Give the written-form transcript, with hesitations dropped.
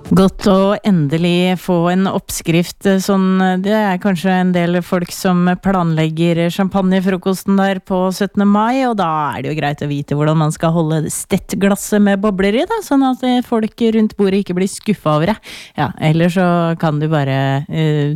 Godt å endelig få en oppskrift sånn, det kanskje en del folk som planlegger champagnefrokosten der på 17. mai, og da det jo greit å vite hvordan man skal holde stettglasset med bobler i da, sånn at folk rundt bordet ikke blir skuffet over det. Ja, ellers så kan du bare